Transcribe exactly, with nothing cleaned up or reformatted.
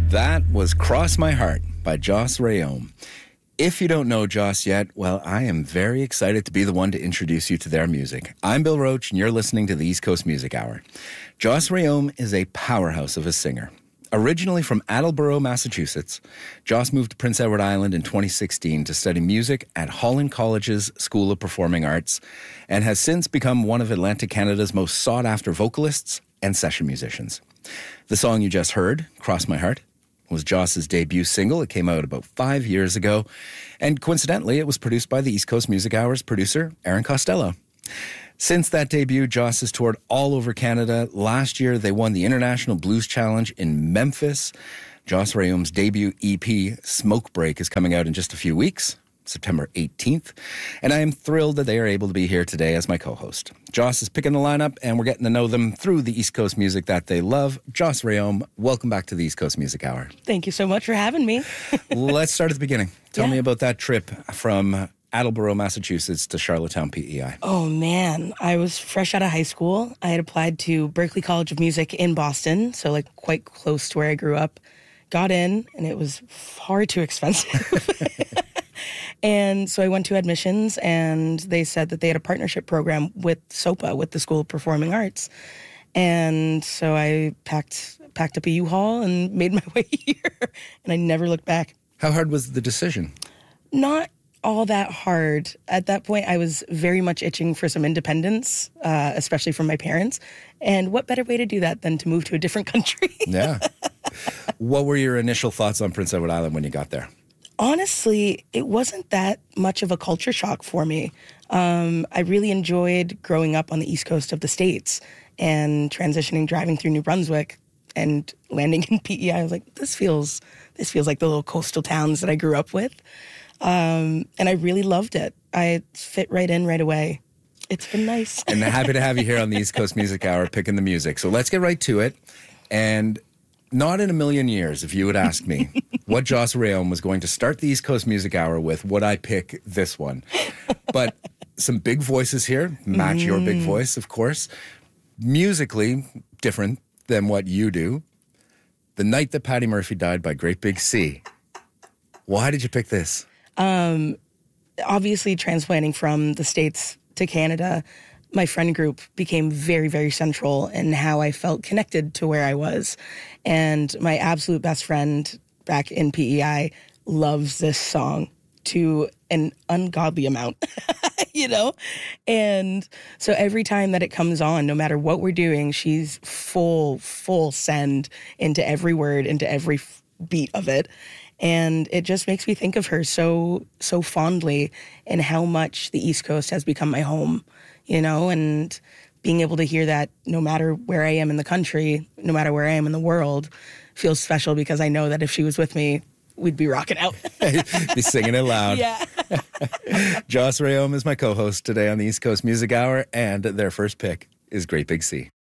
That was Cross My Heart by Joss Rayom. If you don't know Joss yet, well, I am very excited to be the one to introduce you to their music. I'm Bill Roach, and you're listening to the East Coast Music Hour. Joss Rayom is a powerhouse of a singer. Originally from Attleboro, Massachusetts, Joss moved to Prince Edward Island in twenty sixteen to study music at Holland College's School of Performing Arts, and has since become one of Atlantic Canada's most sought-after vocalists and session musicians. The song you just heard, Cross My Heart, was Joss's debut single. It came out about five years ago, and coincidentally, it was produced by the East Coast Music Hour's producer, Aaron Costello. Since that debut, Joss has toured all over Canada. Last year, they won the International Blues Challenge in Memphis. Joss Rayom's debut E P, Smoke Break, is coming out in just a few weeks, September eighteenth, and I am thrilled that they are able to be here today as my co-host. Joss is picking the lineup, and we're getting to know them through the East Coast music that they love. Joss Rayom, welcome back to the East Coast Music Hour. Thank you so much for having me. Let's start at the beginning. Tell Yeah. me about that trip from Attleboro, Massachusetts to Charlottetown, P E I. Oh, man. I was fresh out of high school. I had applied to Berklee College of Music in Boston, so like quite close to where I grew up. Got in, and it was far too expensive. And so I went to admissions, and they said that they had a partnership program with SOPA, with the School of Performing Arts. And so I packed packed up a U-Haul and made my way here, and I never looked back. How hard was the decision? Not all that hard. At that point, I was very much itching for some independence, uh, especially from my parents. And what better way to do that than to move to a different country? Yeah. What were your initial thoughts on Prince Edward Island when you got there? Honestly, it wasn't that much of a culture shock for me. Um, I really enjoyed growing up on the East Coast of the States and transitioning, driving through New Brunswick and landing in P E I. I was like, this feels, this feels like the little coastal towns that I grew up with. Um, and I really loved it. I fit right in right away. It's been nice. And happy to have you here on the East Coast Music Hour picking the music. So let's get right to it. And not in a million years, if you would ask me what Joss Rayom was going to start the East Coast Music Hour with, would I pick this one? But some big voices here, match mm. your big voice, of course. Musically different than what you do. The Night That Patty Murphy Died by Great Big Sea. Why did you pick this? Um, obviously, transplanting from the States to Canada, my friend group became very, very central in how I felt connected to where I was. And my absolute best friend back in P E I loves this song to an ungodly amount, you know? And so every time that it comes on, no matter what we're doing, she's full, full send into every word, into every f- beat of it. And it just makes me think of her so, so fondly and how much the East Coast has become my home, you know, and being able to hear that no matter where I am in the country, no matter where I am in the world, feels special because I know that if she was with me, we'd be rocking out. Be singing it loud. Yeah. Joss Rayom is my co-host today on the East Coast Music Hour, and their first pick is Great Big Sea.